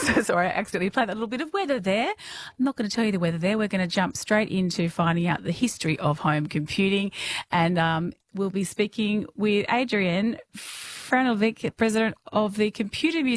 Sorry, I accidentally played that little bit of weather there. I'm not going to tell you the weather there. We're going to jump straight into finding out the history of home computing. And we'll be speaking with Adrian Franovic, President of the Computer Museum